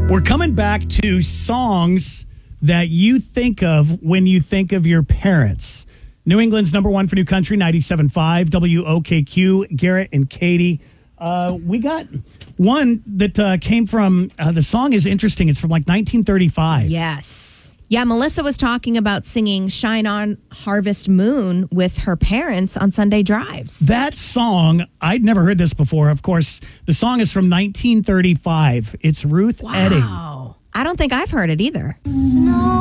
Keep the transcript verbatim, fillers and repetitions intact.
We're coming back to songs that you think of when you think of your parents. New England's number one for New Country, ninety-seven point five, W O K Q, Garrett and Katie. Uh, we got one that uh, came from, uh, the song is interesting. It's from like nineteen thirty-five. Yes. Yeah, Melissa was talking about singing Shine On Harvest Moon with her parents on Sunday drives. That song, I'd never heard this before. Of course, the song is from nineteen thirty-five. It's Ruth Wow. Etting. I don't think I've heard it either. No.